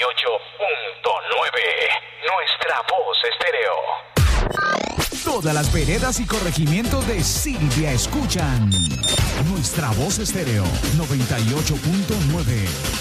Nuestra voz estéreo. Todas las veredas y corregimientos de Silvia escuchan Nuestra Voz Estéreo 98.9.